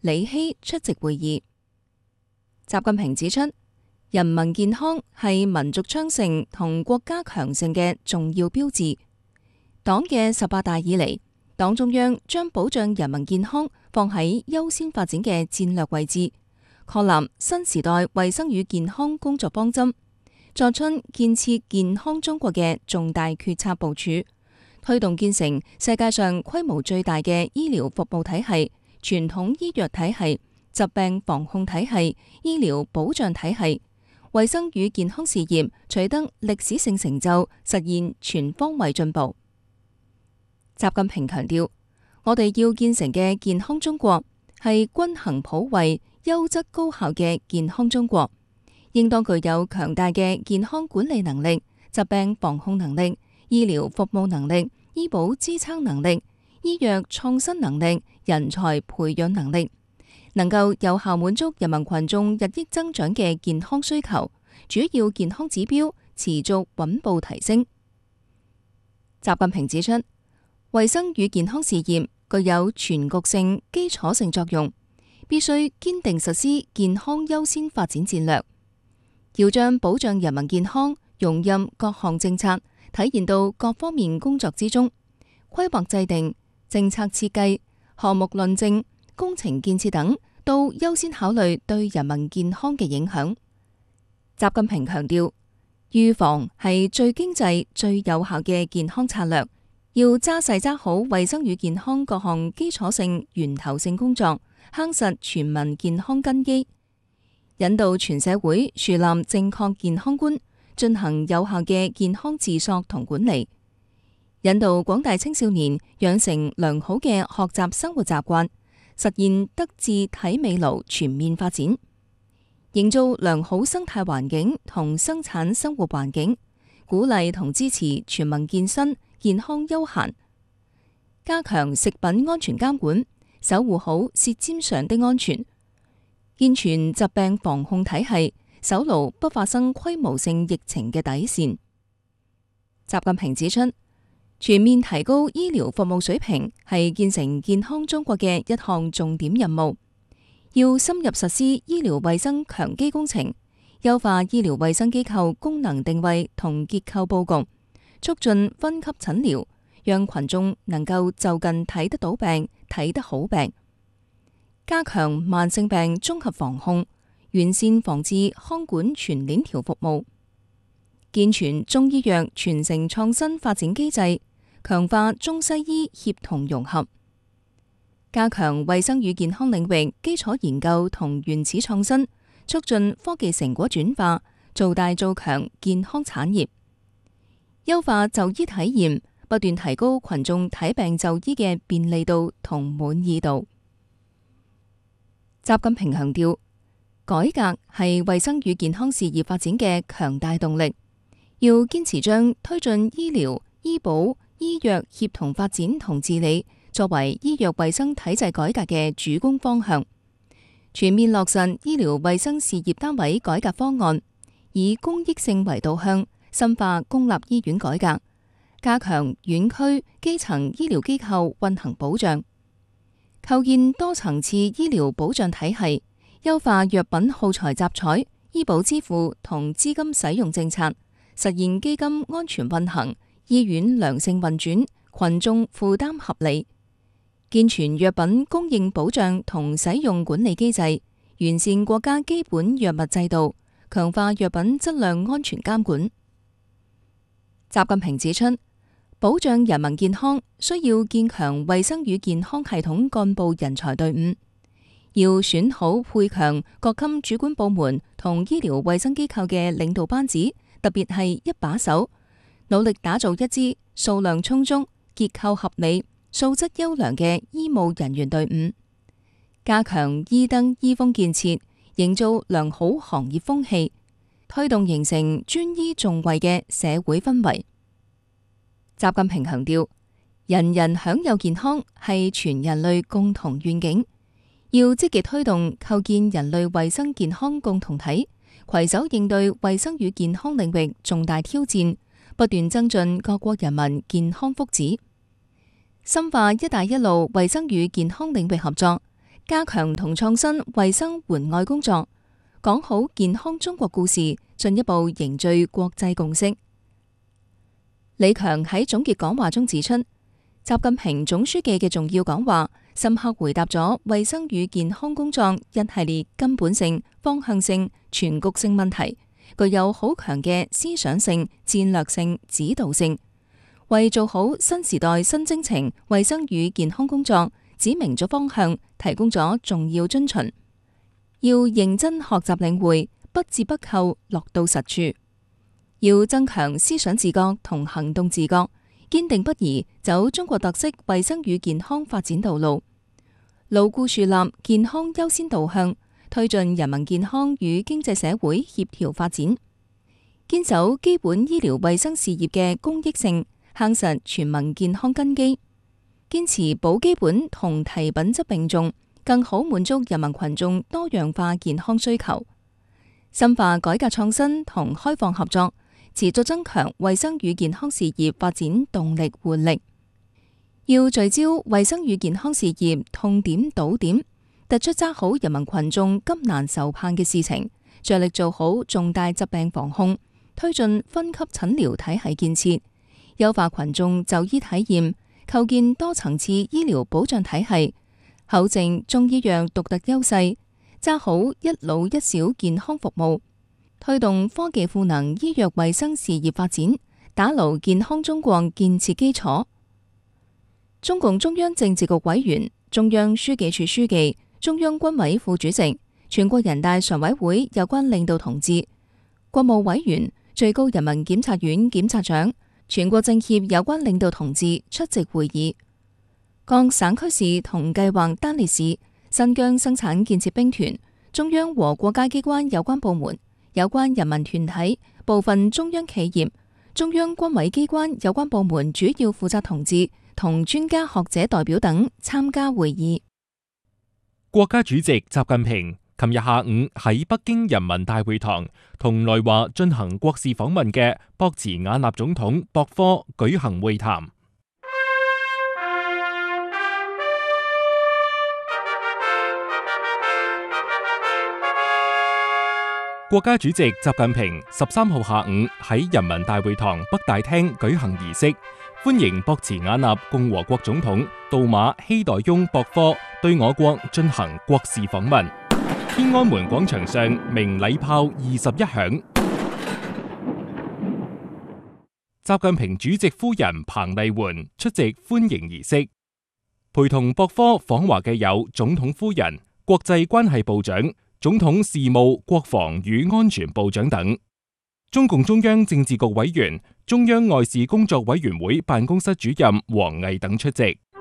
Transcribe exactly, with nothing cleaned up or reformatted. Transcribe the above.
李希出席會議。習近平指出，人民健康係民族昌盛同國家強盛嘅重要標誌。黨嘅十八大以嚟，黨中央將保障人民健康放喺優先發展嘅戰略位置，確立新時代衛生與健康工作方針，作出建設健康中國嘅重大決策部署，推動建成世界上規模最大嘅醫療服務體系、傳統醫藥體系、疾病防控體系、醫療保障體系，衛生與健康事業取得歷史性成就，實現全方位進步。習近平強調，我哋要建成嘅健康中國係均衡普惠、優質高效嘅健康中國，應當具有強大嘅健康管理能力、疾病防控能力、醫療服務能力、醫保支撐能力、醫藥創新能力、人才培養能力，能夠有效滿足人民群眾日益增長嘅健康需求，主要健康指標持續穩步提升。習近平指出，衛生與健康事業具有全局性、基礎性作用，必須堅定實施健康優先發展戰略，要將保障人民健康融入各項政策，體現到各方面工作之中，規劃制定、政策設計、項目論證、工程建設等都優先考慮對人民健康嘅影響。習近平強調，預防係最經濟、最有效嘅健康策略。要紮實紮好衛生與健康各項基礎性、源頭性工作，夯實全民健康根基，引導全社會樹立正確健康觀，進行有效嘅健康自溯同管理，引導廣大青少年養成良好嘅學習生活習慣，實現德智體美勞全面發展，營造良好生態環境同生產生活環境，鼓勵同支持全民健身、健康休閒，加強食品安全監管，守護好舌尖上的安全，健全疾病防控體系，守牢不發生規模性疫情嘅底線。習近平指出，全面提高醫療服務水平係建成健康中國嘅一項重點任務，要深入實施醫療衛生強基工程，優化醫療衛生機構功能定位同結構佈局，促進分級診療，讓群眾能夠就近睇得到病、睇得好病；加強慢性病綜合防控，完善防治康管全鏈條服務；健全中醫藥傳承創新發展機制，強化中西醫協同融合；加強衛生與健康領域基礎研究同原始創新，促進科技成果轉化，做大做強健康產業。優化就醫體驗，不斷提高群眾睇病就醫嘅便利度同滿意度。習近平強調，改革係衛生與健康事業發展嘅強大動力，要堅持將推進醫療、醫保、醫藥協同發展同治理作為醫藥衛生體制改革嘅主攻方向，全面落實醫療衛生事業單位改革方案，以公益性為導向，深化公立醫院改革，加強院區基層醫療機構運行保障，構建多層次醫療保障體系，優化藥品耗材集採、醫保支付同資金使用政策，實現基金安全運行、醫院良性運轉、群眾負擔合理，健全藥品供應保障同使用管理機制，完善國家基本藥物制度，強化藥品質量安全監管。習近平指出，保障人民健康需要建強衛生與健康系統幹部人才隊伍，要選好配強各級主管部門同醫療衛生機構嘅領導班子，特別係一把手，努力打造一支數量充足、結構合理、素質優良嘅醫務人員隊伍，加強醫德醫風建設，營造良好行業風氣，推動形成專醫重衛嘅社會氛圍。習近平強調，人人享有健康係全人類共同願景，要積極推動構建人類衛生健康共同體，攜手應對衛生與健康領域重大挑戰，不斷增進各國人民健康福祉，深化“一帶一路”衛生與健康領域合作， 加強同創新衛生援外工作，講好健康中國故事，進一步凝聚國際共識。李強喺總結講話中指出，習近平總書記嘅重要講話，深刻回答咗衛生與健康工作一系列根本性、方向性、全局性問題，具有好強嘅思想性、戰略性、指導性，為做好新時代新征程衛生與健康工作指明咗方向，提供咗重要遵循。要認真學習領會，不折不扣落到實處。要增強思想自覺同行動自覺，堅定不移走中國特色衛生與健康發展道路，牢固樹立健康優先導向，推進人民健康與經濟社會協調發展，堅守基本醫療衛生事業嘅公益性，夯實全民健康根基，堅持保基本同提品質並重，更好滿足人民群眾多樣化健康需求，深化改革創新同開放合作，持續增強衛生與健康事業發展動力活力。要聚焦衛生與健康事業痛點堵點，突出抓好人民群眾急難愁盼嘅事情，着力做好重大疾病防控，推進分級診療體系建設，優化群眾就醫體驗，構建多層次醫療保障體系，厚正中醫藥獨特優勢，抓好一老一小健康服務，推動科技賦能醫藥衛生事業發展，打牢健康中國建設基礎。中共中央政治局委員、中央書記處書記、中央軍委副主席、全國人大常委會有關領導同志、國務委員、最高人民檢察院檢察長、全國政協有關領導同志出席會議。各省區市同計劃單列市、新疆生產建設兵團、中央和國家機關有關部門、有關人民團體、部分中央企業、中央軍委機關有關部門主要負責同志同專家學者代表等參加會議。 國家主席習近平琴日下午喺北京人民大會堂同來華進行國事訪問嘅博茨瓦納總統博科舉行會談。國家主席習近平十三號下午喺人民大會堂北大廳舉行儀式，歡迎博茨瓦納共和國總統杜馬希代翁博科對我國進行國事訪問。天安門廣場上鳴禮炮二十一響。習近平主席夫人彭麗媛出席歡迎儀式，陪同博科訪華嘅有總統夫人、國際關係部長、總統事務、國防與安全部長等。中共中央政治局委員、中央外事工作委員會辦公室主任王毅等出席。